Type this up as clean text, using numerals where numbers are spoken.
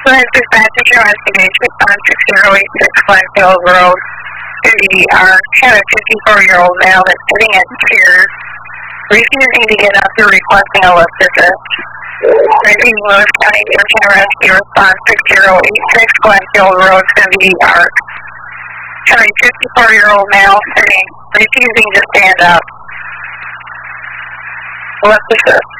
Ambulance dispatch your investigation on 6086 Glenfield Road, DVR. Had a 54-year-old male that's sitting at stairs, refusing to get up and requesting a lift assist. Repeating Lewis County Search and Rescue Response 6086 Glenfield Road, DVR. Had a 54-year-old male sitting, refusing to stand up. Lift assist.